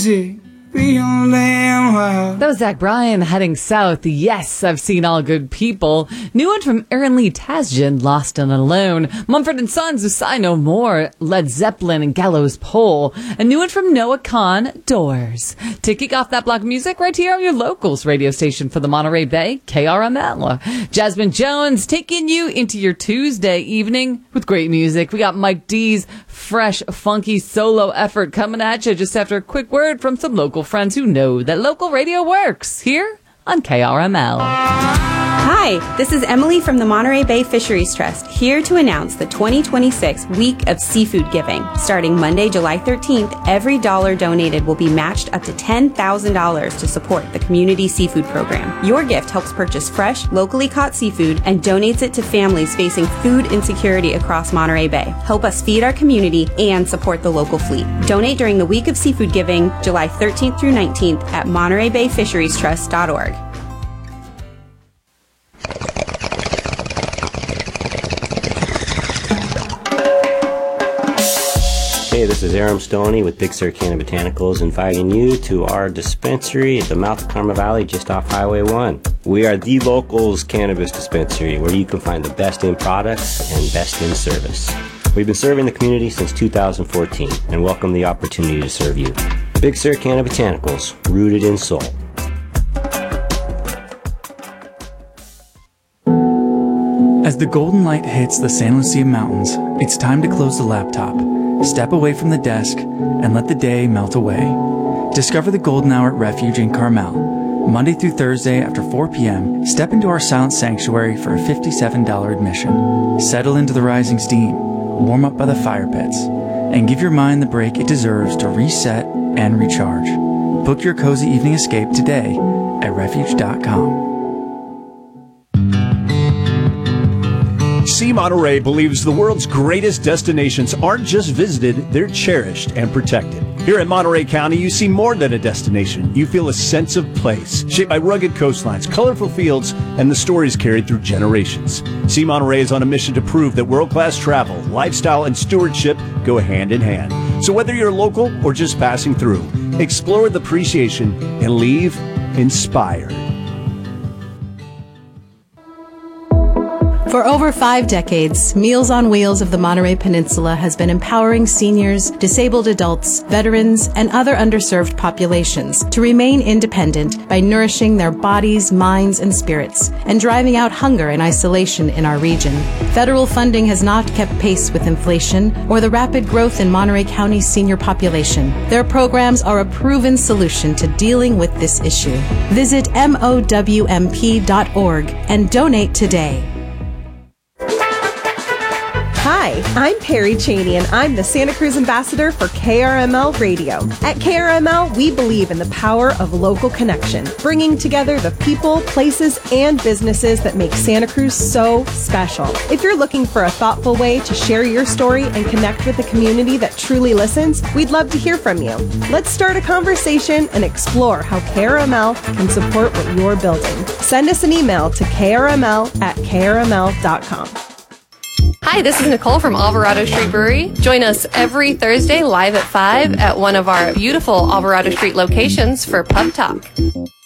That was Zach Bryan heading south. Yes, I've seen All Good People. New one from Aaron Lee Tasjan, Lost and Alone. Mumford & Sons, with Sigh No More. Led Zeppelin and Gallows Pole. A new one from Noah Kahan, Doors. To kick off that block of music right here on your locals radio station for the Monterey Bay, KRML. Jasmine Jones taking you into your Tuesday evening with great music. We got Mike D's fresh, funky solo effort coming at you just after a quick word from some local friends who know that local radio works here on KRML. Hi, this is Emily from the Monterey Bay Fisheries Trust, here to announce the 2026 Week of Seafood Giving. Starting Monday, July 13th, every dollar donated will be matched up to $10,000 to support the Community Seafood Program. Your gift helps purchase fresh, locally caught seafood and donates it to families facing food insecurity across Monterey Bay. Help us feed our community and support the local fleet. Donate during the Week of Seafood Giving, July 13th through 19th at MontereyBayFisheries.org. Hey, this is Aram Stoney with Big Sur Canna Botanicals, inviting you to our dispensary at the mouth of Karma Valley, just off Highway 1. We are the locals cannabis dispensary, where you can find the best in products and best in service. We've been serving the community since 2014 and welcome the opportunity to serve you. Big Sur Canna Botanicals, rooted in soul. As the golden light hits the San Lucia Mountains, it's time to close the laptop, step away from the desk, and let the day melt away. Discover the golden hour at Refuge in Carmel. Monday through Thursday after 4 p.m., step into our silent sanctuary for a $57 admission. Settle into the rising steam, warm up by the fire pits, and give your mind the break it deserves to reset and recharge. Book your cozy evening escape today at refuge.com. See Monterey believes the world's greatest destinations aren't just visited, they're cherished and protected. Here in Monterey County, you see more than a destination. You feel a sense of place, shaped by rugged coastlines, colorful fields, and the stories carried through generations. See Monterey is on a mission to prove that world-class travel, lifestyle, and stewardship go hand in hand. So whether you're local or just passing through, explore with appreciation and leave inspired. For over 5 decades, Meals on Wheels of the Monterey Peninsula has been empowering seniors, disabled adults, veterans, and other underserved populations to remain independent by nourishing their bodies, minds, and spirits, and driving out hunger and isolation in our region. Federal funding has not kept pace with inflation or the rapid growth in Monterey County's senior population. Their programs are a proven solution to dealing with this issue. Visit MOWMP.org and donate today. Hi, I'm Perry Cheney, and I'm the Santa Cruz Ambassador for KRML Radio. At KRML, we believe in the power of local connection, bringing together the people, places, and businesses that make Santa Cruz so special. If you're looking for a thoughtful way to share your story and connect with a community that truly listens, we'd love to hear from you. Let's start a conversation and explore how KRML can support what you're building. Send us an email to krml@krml.com. Hi, this is Nicole from Alvarado Street Brewery. Join us every Thursday live at 5 at one of our beautiful Alvarado Street locations for Pub Talk.